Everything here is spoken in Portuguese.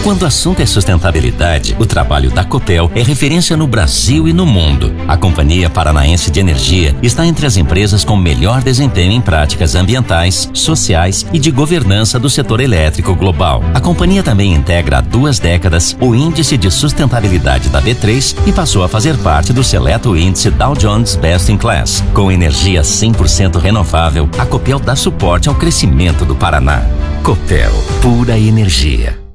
Quando o assunto é sustentabilidade, o trabalho da Copel é referência no Brasil e no mundo. A Companhia Paranaense de Energia está entre as empresas com melhor desempenho em práticas ambientais, sociais e de governança do setor elétrico global. A companhia também integra há 2 décadas o Índice de Sustentabilidade da B3 e passou a fazer parte do seleto índice Dow Jones Best in Class. Com energia 100% renovável, a Copel dá suporte ao crescimento do Paraná. Copel, pura energia.